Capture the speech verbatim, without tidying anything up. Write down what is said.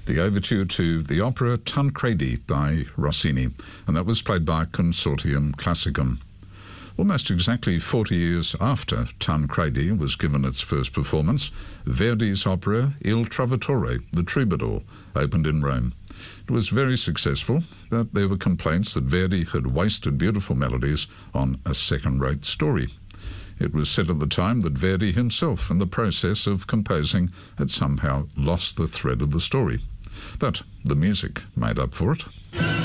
the overture to the opera Tancredi by Rossini, and that was played by Consortium Classicum. Almost exactly forty years after Tancredi was given its first performance, Verdi's opera Il Trovatore, the Troubadour, opened in Rome. It was very successful, but there were complaints that Verdi had wasted beautiful melodies on a second-rate story. It was said at the time that Verdi himself, in the process of composing, had somehow lost the thread of the story. But the music made up for it.